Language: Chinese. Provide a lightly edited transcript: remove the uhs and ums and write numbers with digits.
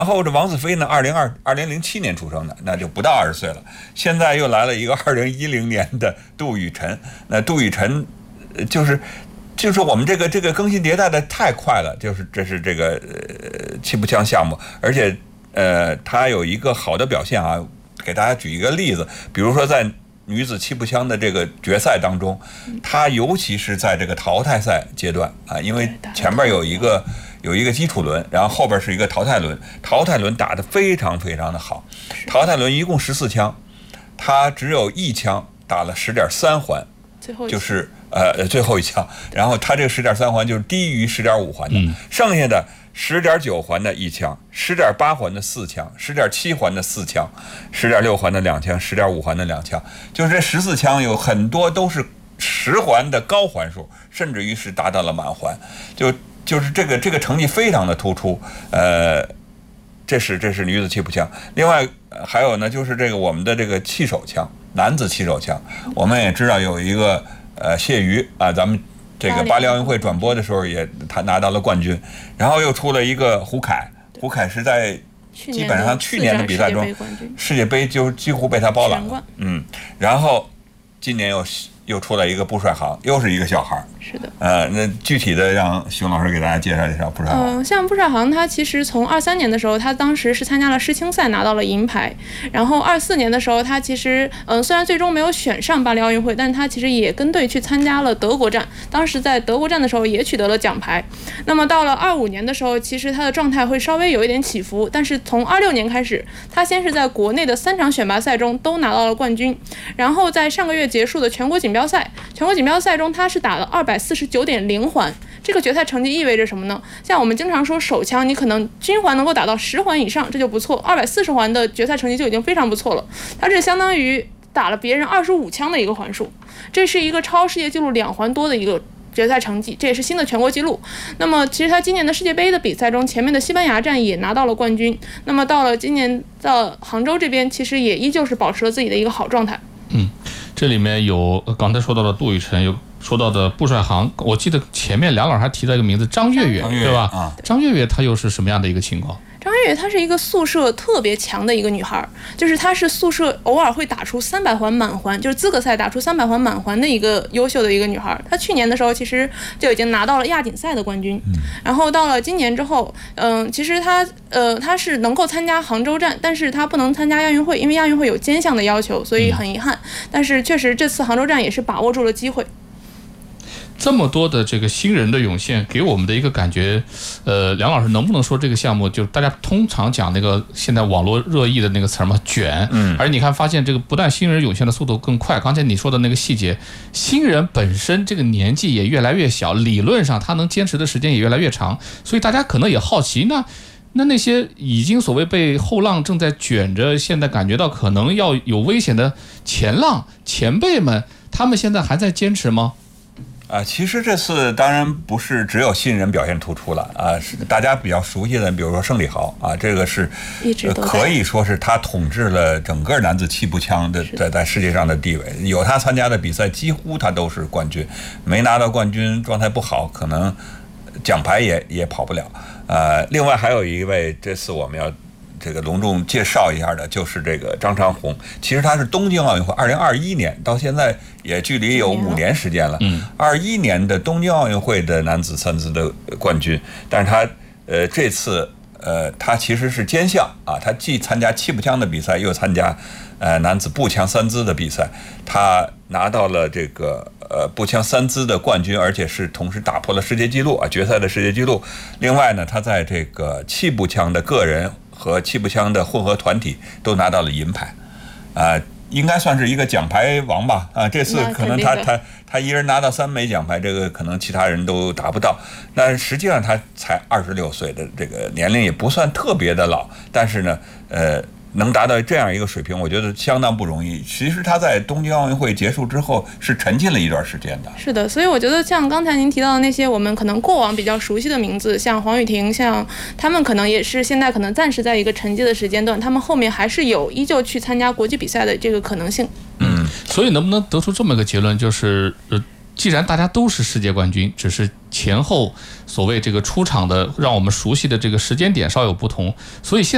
然后这王子飞呢，2007年出生的，那就不到20岁了。现在又来了一个2010年的杜雨晨，那杜雨晨就是我们这个更新迭代的太快了，这是这个气步枪项目，而且他有一个好的表现啊，给大家举一个例子，比如说在女子气步枪的这个决赛当中，他尤其是在这个淘汰赛阶段啊，因为前面有一个基础轮，然后后边是一个淘汰轮，淘汰轮打得非常非常的好，淘汰轮一共14枪，他只有1枪打了10.3环，就是最后一枪，然后他这个10.3环就是低于10.5环的，剩下的10.9环的1枪，10.8环的4枪，10.7环的4枪，10.6环的2枪，10.5环的2枪，就是这14枪有很多都是10环的高环数，甚至于是达到了满环，就是这个成绩非常的突出。这是女子气步枪。另外还有呢，就是这个我们的这个气手枪，男子气手枪，我们也知道有一个谢瑜啊，咱们这个巴黎奥运会转播的时候他拿到了冠军，然后又出了一个胡凯是在基本上去年的比赛中世界杯就几乎被他包揽了，然后今年又出来一个步帅航，又是一个小孩。 是的。 那具体的让熊老师给大家介绍一下步帅航。 像步帅航，他其实从23年的时候，他当时是参加了世青赛拿到了银牌，然后24年的时候，他其实虽然最终没有选上巴黎奥运会，但是他其实也跟队去参加了德国站，当时在德国站的时候也取得了奖牌。那么到了25年的时候，其实他的状态会稍微有一点起伏，但是从26年开始，他先是在国内的3场选拔赛中都拿到了冠军，然后在上个月结束的全国锦标赛中，他是打了249.0环。这个决赛成绩意味着什么呢？像我们经常说手枪，你可能均环能够打到10环以上，这就不错，240环的决赛成绩就已经非常不错了。他这相当于打了别人25枪的一个环数，这是一个超世界纪录2环多的一个决赛成绩，这也是新的全国纪录。那么其实他今年的世界杯的比赛中，前面的西班牙站也拿到了冠军，那么到了今年的杭州这边，其实也依旧是保持了自己的一个好状态。 这里面有刚才说到的杜雨晨，有说到的步帅航，我记得前面梁老师还提到一个名字张悦悦，对吧？张悦悦她又是什么样的一个情况？ 张悦悦她是一个速射特别强的一个女孩，就是她是速射偶尔会打出300环满环，就是资格赛打出300环满环的一个优秀的一个女孩。她去年的时候其实就已经拿到了亚锦赛的冠军，然后到了今年之后，其实她是能够参加杭州站，但是她不能参加亚运会，因为亚运会有间项的要求，所以很遗憾。但是确实这次杭州站也是把握住了机会。 这么多的这个新人的涌现，给我们的一个感觉，梁老师能不能说这个项目就大家通常讲那个现在网络热议的那个词嘛，卷，而你看发现这个不但新人涌现的速度更快，刚才你说的那个细节，新人本身这个年纪也越来越小，理论上他能坚持的时间也越来越长，所以大家可能也好奇，那些已经所谓被后浪正在卷着，现在感觉到可能要有危险的前浪前辈们，他们现在还在坚持吗？ 其实这次当然不是只有新人表现突出了啊，是大家比较熟悉的，比如说盛礼豪啊，这个是可以说是他统治了整个男子气步枪的在世界上的地位，有他参加的比赛几乎他都是冠军，没拿到冠军状态不好，可能奖牌也跑不了。另外还有一位这次我们要这个隆重介绍一下的，就是这个张长虹。其实他是东京奥运会2021年到现在也距离有5年时间了。21年的东京奥运会的男子3姿的冠军，但是他这次他其实是兼项啊，他既参加气步枪的比赛，又参加男子步枪3姿的比赛，他拿到了这个步枪3姿的冠军，而且是同时打破了世界纪录啊，决赛的世界纪录。另外呢，他在这个气步枪的个人和气步枪的混合团体都拿到了银牌，应该算是一个奖牌王吧啊！这次可能他一人拿到3枚奖牌，这个可能其他人都达不到。但实际上他才26岁的这个年龄也不算特别的老，但是呢，能达到这样一个水平，我觉得相当不容易。其实他在东京奥运会结束之后是沉浸了一段时间的。 是的，所以我觉得像刚才您提到的那些我们可能过往比较熟悉的名字，像黄雨婷，像他们可能也是现在可能暂时在一个沉寂的时间段，他们后面还是有依旧去参加国际比赛的这个可能性。 所以能不能得出这么一个结论，就是既然大家都是世界冠军，只是前后所谓这个出场的让我们熟悉的这个时间点稍有不同，所以现